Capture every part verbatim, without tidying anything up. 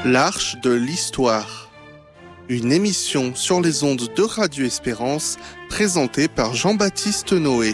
L'Arche de l'Histoire. Une émission sur les ondes de Radio Espérance, présentée par Jean-Baptiste Noé.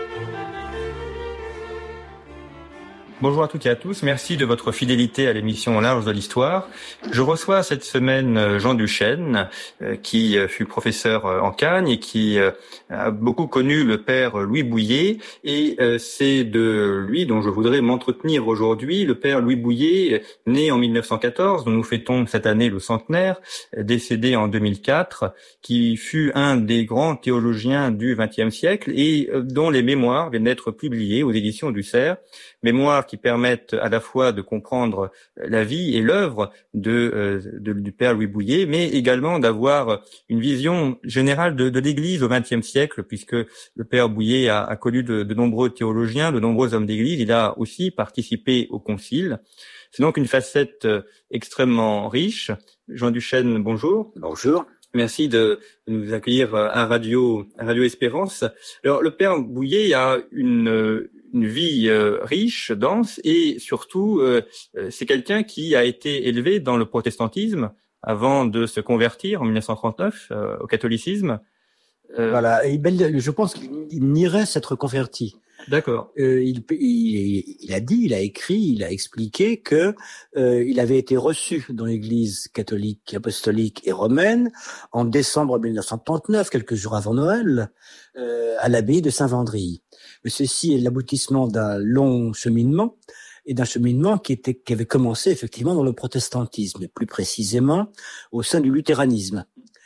Bonjour à toutes et à tous, merci de votre fidélité à l'émission L'Arche de l'Histoire. Je reçois cette semaine Jean Duchesne, qui fut professeur en Cagne et qui a beaucoup connu le père Louis Bouilhet. Et c'est de lui dont je voudrais m'entretenir aujourd'hui. Le père Louis Bouilhet, né en mille neuf cent quatorze, dont nous fêtons cette année le centenaire, décédé en deux mille quatre, qui fut un des grands théologiens du vingtième siècle et dont les mémoires viennent d'être publiées aux éditions du Cerf. Mémoires qui permettent à la fois de comprendre la vie et l'œuvre de, euh, de du père Louis Bouilhet, mais également d'avoir une vision générale de, de l'Église au vingtième siècle, puisque le père Bouilhet a, a connu de, de nombreux théologiens, de nombreux hommes d'Église. Il a aussi participé au concile. C'est donc une facette extrêmement riche. Jean Duchesne, bonjour. Bonjour. Merci de nous accueillir à Radio, à Radio Espérance. Alors, le père Bouilhet a une une vie euh, riche, dense, et surtout, euh, c'est quelqu'un qui a été élevé dans le protestantisme avant de se convertir en mille neuf cent trente-neuf euh, au catholicisme. Euh... Voilà, et ben, je pense qu'il nierait s'être converti. D'accord. Euh, il, il, il a dit, il a écrit, il a expliqué que euh, il avait été reçu dans l'Église catholique, apostolique et romaine en décembre mille neuf cent trente-neuf, quelques jours avant Noël, euh, à l'abbaye de Saint-Vendry. Mais ceci est l'aboutissement d'un long cheminement et d'un cheminement qui était qui avait commencé effectivement dans le protestantisme, et plus précisément au sein du luthéranisme.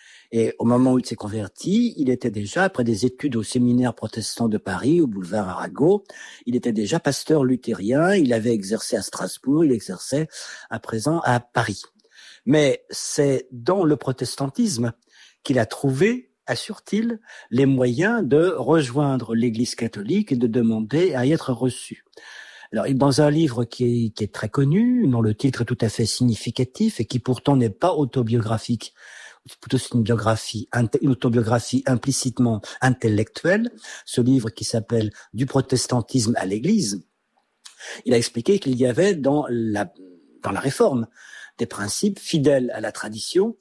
Et au moment où il s'est converti, il était déjà, après des études au séminaire protestant de Paris, au boulevard Arago, il était déjà pasteur luthérien, il avait exercé à Strasbourg, il exerçait à présent à Paris. Mais c'est dans le protestantisme qu'il a trouvé, assure-t-il, les moyens de rejoindre l'Église catholique et de demander à y être reçu. Alors, dans un livre qui est, qui est très connu, dont le titre est tout à fait significatif et qui pourtant n'est pas autobiographique, c'est plutôt une biographie, une autobiographie implicitement intellectuelle, ce livre qui s'appelle « Du protestantisme à l'Église », il a expliqué qu'il y avait dans la, dans la Réforme des principes fidèles à la tradition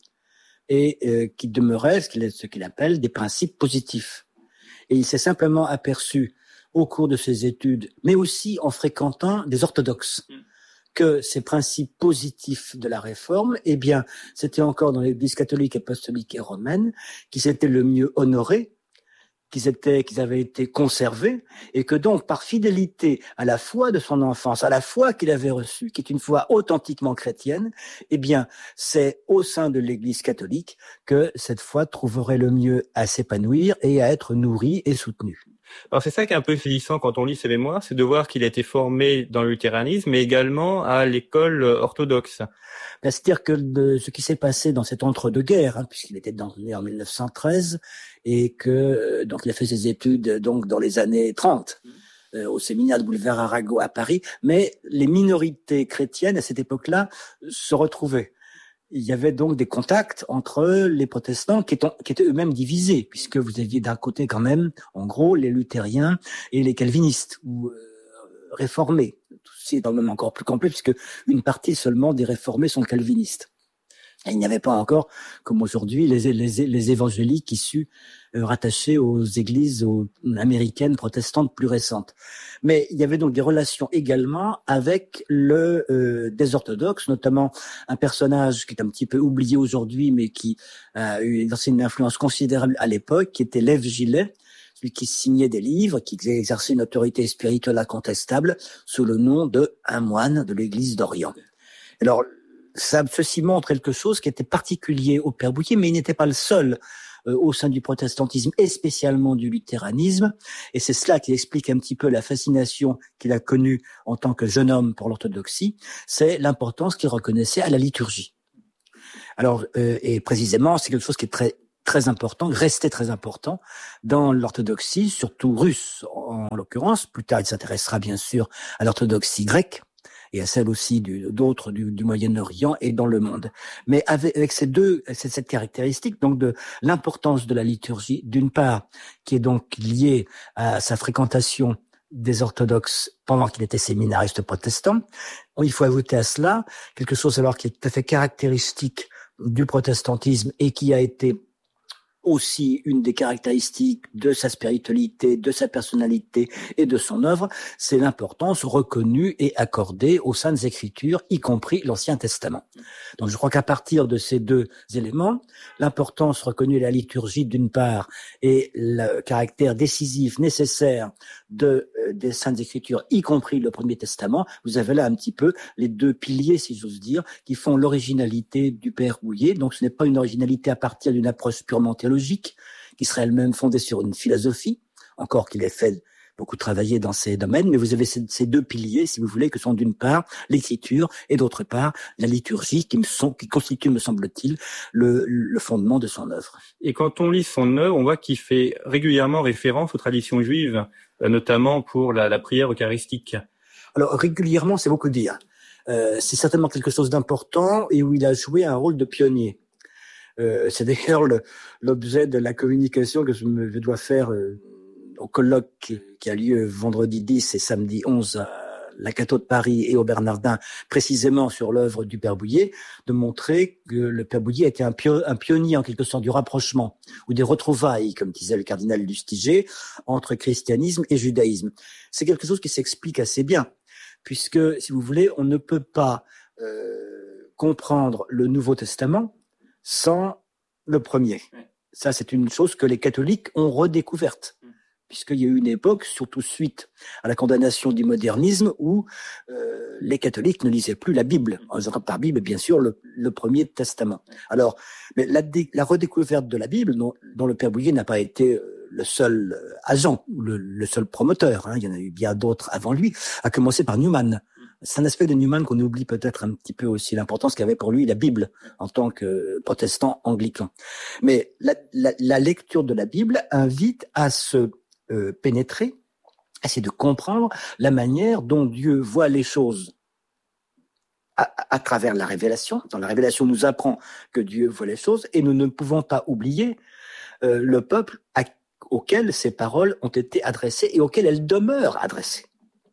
et euh, qui demeuraient ce qu'il, ce qu'il appelle des principes positifs. Et il s'est simplement aperçu au cours de ses études, mais aussi en fréquentant des orthodoxes, que ces principes positifs de la Réforme, eh bien, c'était encore dans l'Église catholique, apostolique et romaine, qui s'étaient le mieux honorés, qu'ils étaient, qu'ils avaient été conservés, et que donc, par fidélité à la foi de son enfance, à la foi qu'il avait reçue, qui est une foi authentiquement chrétienne, eh bien, c'est au sein de l'Église catholique que cette foi trouverait le mieux à s'épanouir et à être nourrie et soutenue. Alors c'est ça qui est un peu saisissant quand on lit ses mémoires, c'est de voir qu'il a été formé dans le luthéranisme, mais également à l'école orthodoxe. C'est-à-dire que de, ce qui s'est passé dans cet entre-deux-guerres, hein, puisqu'il était dans, né en mille neuf cent treize, et que donc il a fait ses études donc dans les années trente euh, au séminaire de boulevard Arago à Paris, mais les minorités chrétiennes à cette époque-là se retrouvaient. Il y avait donc des contacts entre les protestants qui étaient, qui étaient eux-mêmes divisés, puisque vous aviez d'un côté quand même, en gros, les luthériens et les calvinistes, ou euh, réformés. C'est quand même encore plus complet, puisque une partie seulement des réformés sont calvinistes. Et il n'y avait pas encore, comme aujourd'hui, les, les, les évangéliques issus, euh, rattachés aux églises aux, américaines protestantes plus récentes. Mais il y avait donc des relations également avec le euh, des orthodoxes, notamment un personnage qui est un petit peu oublié aujourd'hui, mais qui a eu une influence considérable à l'époque, qui était Lev Gillet, celui qui signait des livres, qui exerçait une autorité spirituelle incontestable, sous le nom de un moine de l'église d'Orient. Alors, ça, ceci montre quelque chose qui était particulier au père Bouilhet, mais il n'était pas le seul euh, au sein du protestantisme et spécialement du luthéranisme. Et c'est cela qui explique un petit peu la fascination qu'il a connue en tant que jeune homme pour l'orthodoxie, c'est l'importance qu'il reconnaissait à la liturgie. Alors, euh, et précisément, c'est quelque chose qui est très très important, restait très important dans l'orthodoxie, surtout russe en, en l'occurrence. Plus tard, il s'intéressera bien sûr à l'orthodoxie grecque et à celle aussi du, d'autres du, du Moyen-Orient et dans le monde. Mais avec, avec ces deux, cette, cette caractéristique, donc de l'importance de la liturgie, d'une part, qui est donc liée à sa fréquentation des orthodoxes pendant qu'il était séminariste protestant, il faut ajouter à cela quelque chose alors qui est tout à fait caractéristique du protestantisme et qui a été aussi une des caractéristiques de sa spiritualité, de sa personnalité et de son œuvre, c'est l'importance reconnue et accordée aux Saintes Écritures, y compris l'Ancien Testament. Donc je crois qu'à partir de ces deux éléments, l'importance reconnue de la liturgie d'une part et le caractère décisif nécessaire de euh, des Saintes Écritures, y compris le Premier Testament, vous avez là un petit peu les deux piliers, si j'ose dire, qui font l'originalité du Père Bouyer. Donc ce n'est pas une originalité à partir d'une approche purement théologique, qui serait elle-même fondée sur une philosophie, encore qu'il ait fait beaucoup travaillé dans ces domaines, mais vous avez ces, ces deux piliers, si vous voulez, que sont d'une part l'écriture et d'autre part la liturgie, qui me sont, qui constitue, me semble-t-il, le, le fondement de son œuvre. Et quand on lit son œuvre, on voit qu'il fait régulièrement référence aux traditions juives, notamment pour la, la prière eucharistique. Alors régulièrement, c'est beaucoup dire. Euh, c'est certainement quelque chose d'important et où il a joué un rôle de pionnier. Euh, c'est d'ailleurs le, l'objet de la communication que je, me, je dois faire euh, au colloque qui, qui a lieu vendredi dix et samedi onze à la Cateau de Paris et au Bernardin, précisément sur l'œuvre du Père Bouyer, de montrer que le Père Bouyer était un, pio, un pionnier en quelque sorte du rapprochement ou des retrouvailles, comme disait le cardinal Lustiger, entre christianisme et judaïsme. C'est quelque chose qui s'explique assez bien, puisque, si vous voulez, on ne peut pas euh, comprendre le Nouveau Testament sans le premier. Ça, c'est une chose que les catholiques ont redécouverte, puisqu'il y a eu une époque, surtout suite à la condamnation du modernisme, où euh, les catholiques ne lisaient plus la Bible. En faisant par Bible, bien sûr, le, le Premier Testament. Alors, mais la, dé, la redécouverte de la Bible, dont, dont le Père Bouyer n'a pas été le seul agent, ou le, le seul promoteur, hein, il y en a eu bien d'autres avant lui, à commencer par Newman. C'est un aspect de Newman qu'on oublie peut-être un petit peu aussi, l'importance qu'avait pour lui la Bible en tant que protestant anglican. Mais la, la, la lecture de la Bible invite à se euh, pénétrer, à essayer de comprendre la manière dont Dieu voit les choses à, à travers la révélation. Dans la révélation, nous apprend que Dieu voit les choses et nous ne pouvons pas oublier euh, le peuple à, auquel ces paroles ont été adressées et auquel elles demeurent adressées.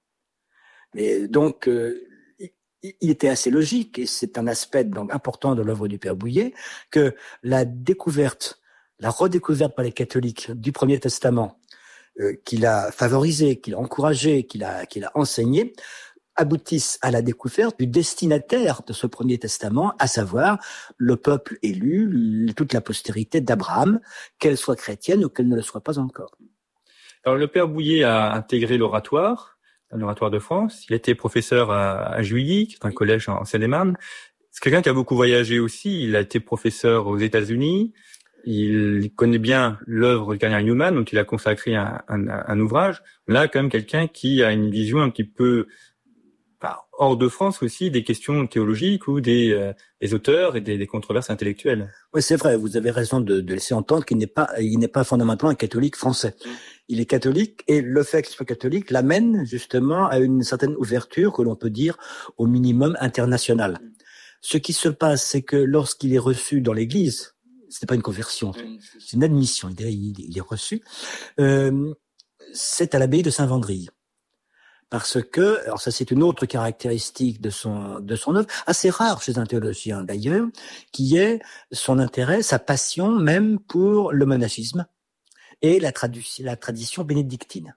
Et donc, euh, il était assez logique, et c'est un aspect donc important de l'œuvre du Père Bouyer, que la découverte, la redécouverte par les catholiques du Premier Testament, euh, qu'il a favorisé, qu'il a encouragé, qu'il a, qu'il a enseigné, aboutissent à la découverte du destinataire de ce Premier Testament, à savoir le peuple élu, toute la postérité d'Abraham, qu'elle soit chrétienne ou qu'elle ne le soit pas encore. Alors, le Père Bouyer a intégré l'oratoire, l'oratoire de France. Il était professeur à, à Juilly, qui est un collège en Seine-et-Marne. C'est quelqu'un qui a beaucoup voyagé aussi. Il a été professeur aux États-Unis. Il connaît bien l'œuvre de Cardinal Newman, donc il a consacré un, un, un ouvrage. Là, quand même, quelqu'un qui a une vision un petit peu enfin, hors de France aussi des questions théologiques ou des, euh, des auteurs et des, des controverses intellectuelles. Oui, c'est vrai. Vous avez raison de, de laisser entendre qu'il n'est pas, il n'est pas fondamentalement un catholique français. Il est catholique et le fait qu'il soit catholique l'amène justement à une certaine ouverture que l'on peut dire au minimum internationale. Ce qui se passe, c'est que lorsqu'il est reçu dans l'Église, ce n'est pas une conversion, c'est une admission. Il est, il est reçu. Euh, c'est à l'abbaye de Saint-Vendry. Parce que, alors ça c'est une autre caractéristique de son de son œuvre, assez rare chez un théologien d'ailleurs, qui est son intérêt, sa passion même pour le monachisme et la, tradu- la tradition bénédictine.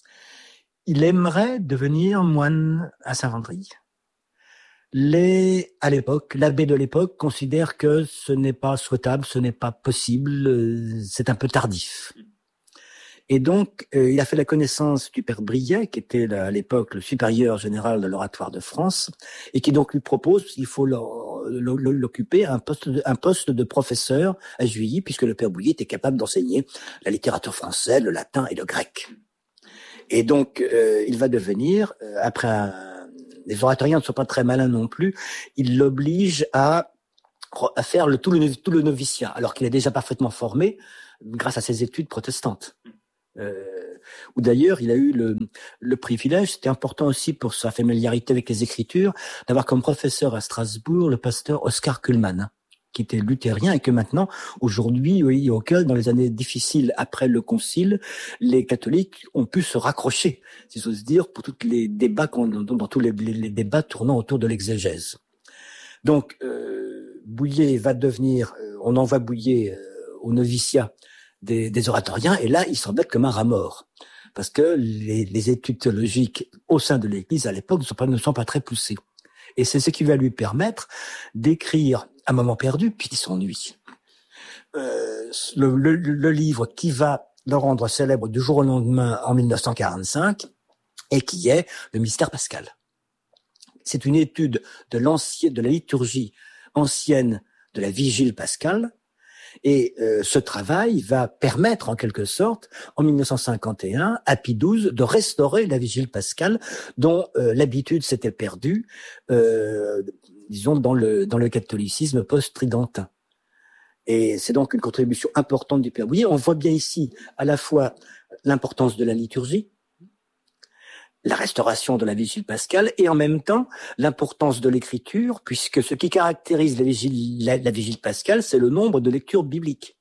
Il aimerait devenir moine à Saint-Vendry. Les, à l'époque, l'abbé de l'époque considère que ce n'est pas souhaitable, ce n'est pas possible, c'est un peu tardif. Et donc, euh, il a fait la connaissance du père Briet, qui était là, à l'époque le supérieur général de l'Oratoire de France, et qui donc lui propose qu'il faut l'occuper un poste, de, un poste de professeur à Juilly, puisque le père Bouyer était capable d'enseigner la littérature française, le latin et le grec. Et donc, euh, il va devenir, euh, après un, les oratoriens ne sont pas très malins non plus, il l'oblige à, à faire le, tout, le, tout le noviciat, alors qu'il est déjà parfaitement formé grâce à ses études protestantes. Euh, où d'ailleurs il a eu le, le privilège, c'était important aussi pour sa familiarité avec les Écritures, d'avoir comme professeur à Strasbourg le pasteur Oscar Kuhlmann, qui qui étaient luthériens et que maintenant, aujourd'hui, oui, auquel dans les années difficiles après le concile, les catholiques ont pu se raccrocher, si j'ose dire, pour tous les débats qu'on, dans tous les, les, les débats tournant autour de l'exégèse. Donc, euh, Bouillet va devenir, euh, on envoie Bouillet euh, au noviciat des, des oratoriens, et là, il s'embête comme un rat mort. Parce que les, les études théologiques au sein de l'Église à l'époque ne sont pas, ne sont pas très poussées. Et c'est ce qui va lui permettre d'écrire à moment perdu, puis il s'ennuie. Euh, le, le, le livre qui va le rendre célèbre du jour au lendemain en mille neuf cent quarante-cinq, et qui est le Mystère pascal. C'est une étude de l'ancienne, de la liturgie ancienne de la Vigile pascale. Et euh, ce travail va permettre, en quelque sorte, en mille neuf cent cinquante et un, à Pie douze, de restaurer la Vigile pascale, dont euh, l'habitude s'était perdue, euh, disons, dans le, dans le catholicisme post-tridentin. Et c'est donc une contribution importante du Père Bouillet. On voit bien ici, à la fois, l'importance de la liturgie, la restauration de la Vigile pascale, et en même temps l'importance de l'écriture, puisque ce qui caractérise la Vigile, la, la Vigile pascale, c'est le nombre de lectures bibliques.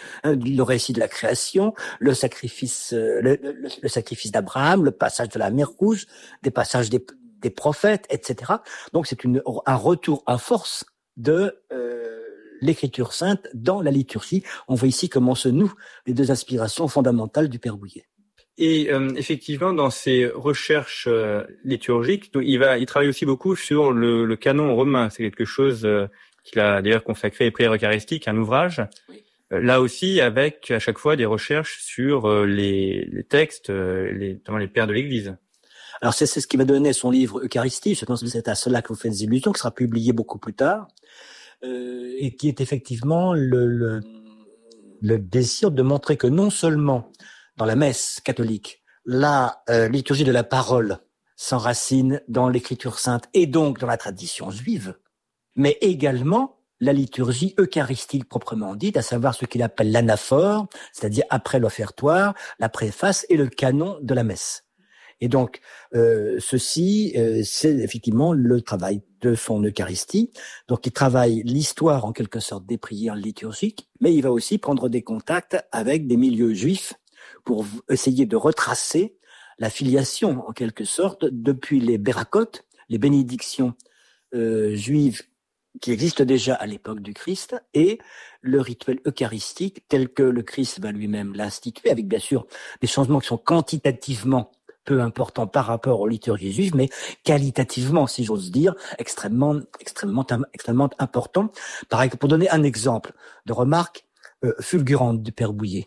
Le récit de la création, le sacrifice, le, le, le sacrifice d'Abraham, le passage de la mer Rouge, des passages des, des prophètes, et cetera. Donc c'est une, un retour en force de euh, l'écriture sainte dans la liturgie. On voit ici comment se nouent les deux inspirations fondamentales du Père Bouillet. Et euh, effectivement, dans ses recherches euh, liturgiques, il va, il travaille aussi beaucoup sur le, le canon romain. C'est quelque chose euh, qu'il a d'ailleurs consacré aux prières eucharistiques, un ouvrage. Oui. Euh, là aussi, avec à chaque fois des recherches sur euh, les, les textes, euh, les, notamment les pères de l'Église. Alors c'est, c'est ce qui va donner son livre Eucharistie. Je pense que c'est à cela que vous faites des illusions, qui sera publié beaucoup plus tard, euh, et qui est effectivement le, le, le désir de montrer que non seulement dans la messe catholique, la euh, liturgie de la parole s'enracine dans l'écriture sainte et donc dans la tradition juive, mais également la liturgie eucharistique proprement dite, à savoir ce qu'il appelle l'anaphore, c'est-à-dire après l'offertoire, la préface et le canon de la messe. Et donc, euh, ceci, euh, c'est effectivement le travail de son Eucharistie. Donc, il travaille l'histoire, en quelque sorte, des prières liturgiques, mais il va aussi prendre des contacts avec des milieux juifs pour essayer de retracer la filiation, en quelque sorte, depuis les béracotes, les bénédictions euh, juives qui existent déjà à l'époque du Christ, et le rituel eucharistique tel que le Christ va lui-même l'instituer, avec bien sûr des changements qui sont quantitativement peu importants par rapport aux liturgies juives, mais qualitativement, si j'ose dire, extrêmement, extrêmement, extrêmement importants. Par exemple, pour donner un exemple de remarque euh, fulgurante du Père Bouillet,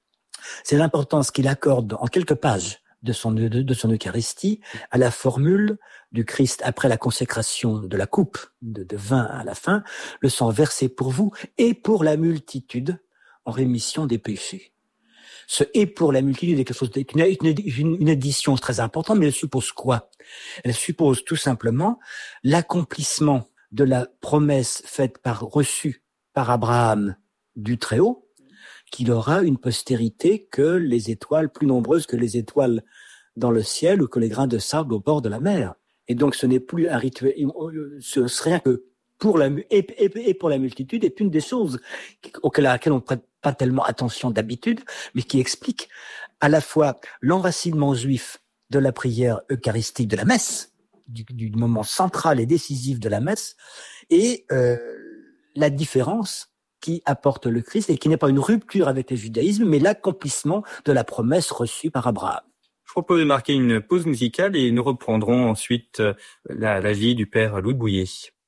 c'est l'importance qu'il accorde en quelques pages de son, de, de son Eucharistie à la formule du Christ après la consécration de la coupe de, de vin à la fin, le sang versé pour vous et pour la multitude en rémission des péchés. Ce « et pour la multitude » est quelque chose, une, une, une addition très importante, mais elle suppose quoi? Elle suppose tout simplement l'accomplissement de la promesse faite par, reçue par Abraham du Très-Haut, qu'il aura une postérité que les étoiles, plus nombreuses que les étoiles dans le ciel ou que les grains de sable au bord de la mer. Et donc, ce n'est plus un rituel, ce serait rien que pour la, et, et, et pour la multitude est une des choses auxquelles, à laquelle on ne prête pas tellement attention d'habitude, mais qui explique à la fois l'enracinement juif de la prière eucharistique de la messe, du, du moment central et décisif de la messe, et euh, la différence qui apporte le Christ et qui n'est pas une rupture avec le judaïsme, mais l'accomplissement de la promesse reçue par Abraham. Je propose de marquer une pause musicale et nous reprendrons ensuite la, la vie du Père Louis de Bouillet.